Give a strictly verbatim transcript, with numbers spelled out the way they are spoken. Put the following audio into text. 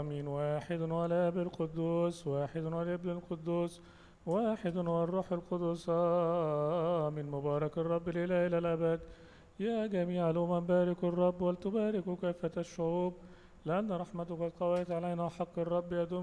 آمين. واحد والآب القدوس، واحد والابن القدوس، واحد والروح القدس. آمين. مبارك الرب الإله إلى الأبد. يا جميع الأمم باركوا الرب ولتباركوا كافة الشعوب، لأن رحمتك قد قويت علينا وحق الرب يدوم